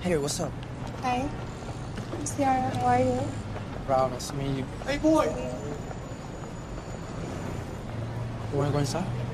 Hey, what's up? Hi. Ciara, how are you? Wow, nice to meet you. Hey, boy. You wanna go inside?